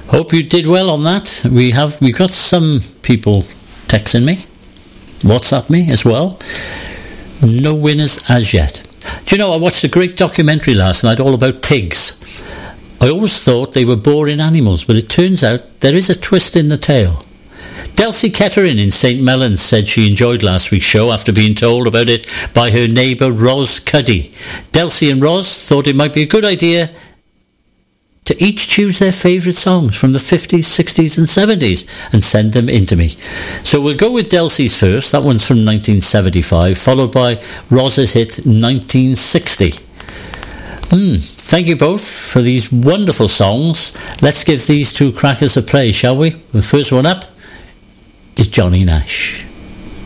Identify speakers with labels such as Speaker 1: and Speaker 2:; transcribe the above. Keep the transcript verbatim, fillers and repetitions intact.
Speaker 1: Hope you did well on that. We have we got some people texting me, WhatsApp me as well. No winners as yet. Do you know, I watched a great documentary last night all about pigs. I always thought they were boring animals, but it turns out there is a twist in the tale. Delcy Kettering in Saint Mellons said she enjoyed last week's show after being told about it by her neighbour Ros Cuddy. Delcy and Ros thought it might be a good idea to each choose their favourite songs from the fifties, sixties and seventies and send them in to me. So we'll go with Delcy's first. That one's from nineteen seventy-five, followed by Ros's hit nineteen sixty. Hmm, thank you both for these wonderful songs. Let's give these two crackers a play, shall we? The first one up is Johnny Nash.